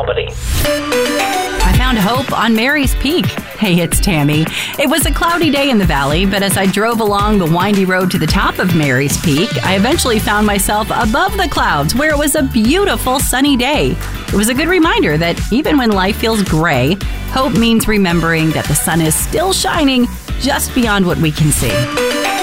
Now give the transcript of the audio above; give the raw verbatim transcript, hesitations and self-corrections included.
company. I found hope on Mary's Peak. Hey, it's Tammy. It was a cloudy day in the valley, but as I drove along the windy road to the top of Mary's Peak, I eventually found myself above the clouds where it was a beautiful sunny day. It was a good reminder that even when life feels gray, hope means remembering that the sun is still shining just beyond what we can see.